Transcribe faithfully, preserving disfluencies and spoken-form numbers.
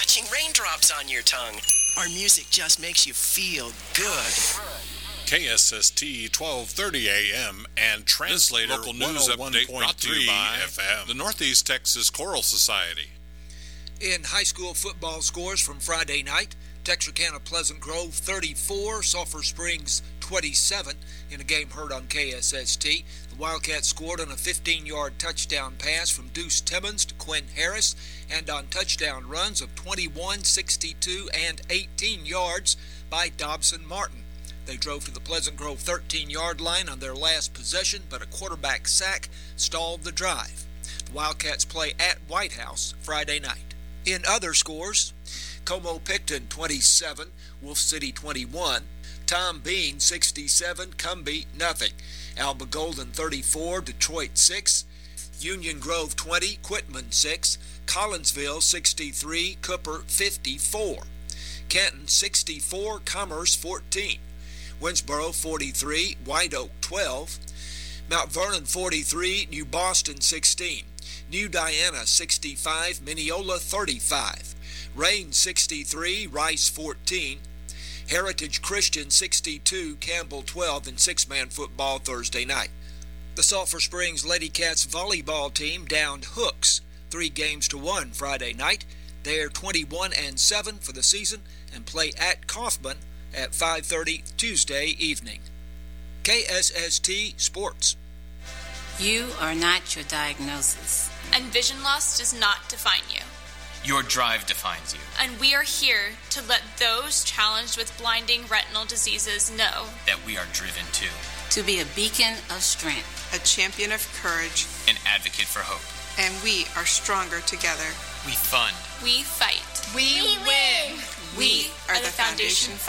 catching raindrops on your tongue. Our music just makes you feel good. K S S T twelve thirty A M and Translator local news update brought to you by F M. The Northeast Texas Choral Society. In high school football scores from Friday night, Texarkana Pleasant Grove thirty-four, Sulphur Springs twenty-seven in a game heard on K S S T. The Wildcats scored on a fifteen-yard touchdown pass from Deuce Timmons to Quinn Harris and on touchdown runs of twenty-one, sixty-two, and eighteen yards by Dobson Martin. They drove to the Pleasant Grove thirteen-yard line on their last possession, but a quarterback sack stalled the drive. The Wildcats play at White House Friday night. In other scores, Como-Picton twenty-seven, Wolf City twenty-one, Tom Bean sixty-seven, Cumbie nothing, Alba Golden thirty-four, Detroit six, Union Grove twenty, Quitman six, Collinsville sixty-three, Cooper fifty-four, Canton sixty-four, Commerce fourteen, Winsboro forty-three, White Oak twelve, Mount Vernon forty-three, New Boston sixteen, New Diana sixty-five, Mineola thirty-five, Rain sixty-three, Rice fourteen, Heritage Christian sixty-two, Campbell twelve in six-man football Thursday night. The Sulphur Springs Lady Cats volleyball team downed Hooks three games to one Friday night. They are twenty-one and seven for the season and play at Kaufman at five thirty Tuesday evening. K S S T Sports. You are not your diagnosis. And vision loss does not define you. Your drive defines you. And we are here to let those challenged with blinding retinal diseases know that we are driven too. To be a beacon of strength. A champion of courage. An advocate for hope. And we are stronger together. We fund. We fight. We, we win. We are the foundation.